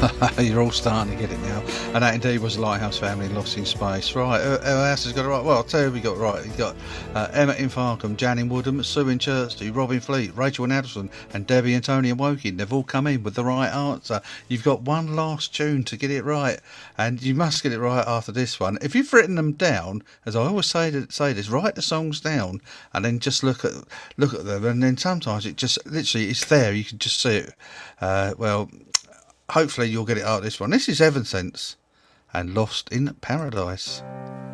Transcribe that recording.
You're all starting to get it now. And that indeed was Lighthouse Family, Lost in Space. Right, who else has got it right? Well, I'll tell you who we got right. You've got Emma in Farkham, Jan in Woodham, Sue in Churchty, Robin Fleet, Rachel in Addison, and Debbie and Tony in Woking. They've all come in with the right answer. You've got one last tune to get it right, and you must get it right after this one. If you've written them down, as I always say this, write the songs down and then just look at them, and then sometimes it just literally it's there. You can just see it. Well, hopefully you'll get it out this one. This is Evanescence and Lost in Paradise.